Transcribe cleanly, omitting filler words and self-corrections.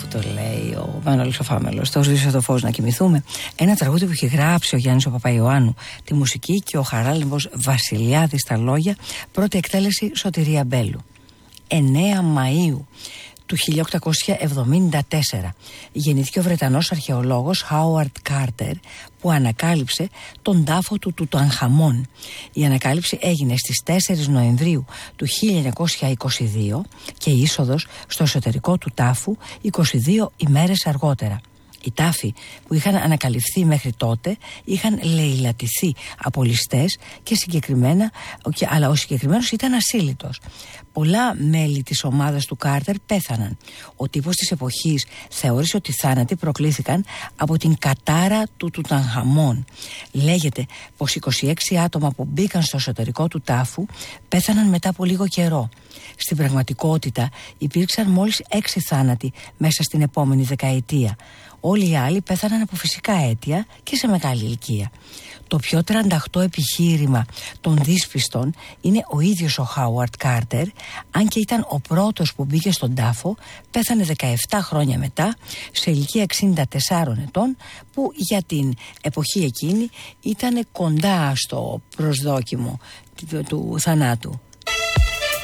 το λέει ο Μανώλης ο Φάμελος. Το σβήσω το φως να κοιμηθούμε. Ένα τραγούδι που έχει γράψει ο Γιάννης ο Παπαϊωάννου, τη μουσική, και ο Χαράλαμπος Βασιλιάδης στα λόγια. Πρώτη εκτέλεση Σωτηρία Μπέλου. 9 Μαΐου του 1874 γεννήθηκε ο Βρετανός αρχαιολόγος Χάουαρντ Κάρτερ, που ανακάλυψε τον τάφο του Τουταγχαμών. Η ανακάλυψη έγινε στις 4 Νοεμβρίου του 1922 και η είσοδος στο εσωτερικό του τάφου 22 ημέρες αργότερα. Οι τάφοι που είχαν ανακαλυφθεί μέχρι τότε είχαν λαιλατηθεί από ληστές και αλλά ο συγκεκριμένος ήταν ασύλλητος. Πολλά μέλη της ομάδας του Κάρτερ πέθαναν. Ο τύπος της εποχής θεώρησε ότι οι θάνατοι προκλήθηκαν από την κατάρα του Τουταγχαμών. Λέγεται πως 26 άτομα που μπήκαν στο εσωτερικό του τάφου πέθαναν μετά από λίγο καιρό. Στην πραγματικότητα υπήρξαν μόλις 6 θάνατοι μέσα στην επόμενη δεκαετία. Όλοι οι άλλοι πέθαναν από φυσικά αίτια και σε μεγάλη ηλικία. Το πιο 38 επιχείρημα των δύσπιστων είναι ο ίδιος ο Χάουαρντ Κάρτερ, αν και ήταν ο πρώτος που μπήκε στον τάφο. Πέθανε 17 χρόνια μετά, σε ηλικία 64 ετών, που για την εποχή εκείνη ήταν κοντά στο προσδόκιμο του θανάτου.